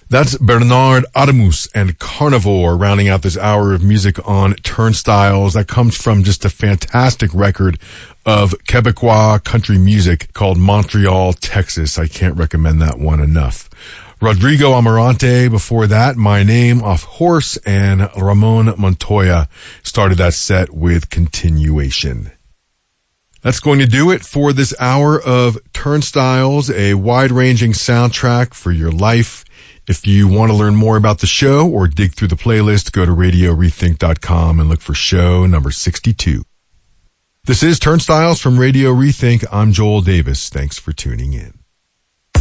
That's Bernard Adamus and Carnivore rounding out this hour of music on Turnstiles. That comes from just a fantastic record of Quebecois country music called Montreal, Texas. I can't recommend that one enough. Rodrigo Amarante before that, My Name Off Horse, and Ramon Montoya started that set with Continuation. That's going to do it for this hour of Turnstiles, a wide-ranging soundtrack for your life. If you want to learn more about the show or dig through the playlist, go to RadioRethink.com and look for show number 62. This is Turnstiles from Radio Rethink. I'm Joel Davis. Thanks for tuning in.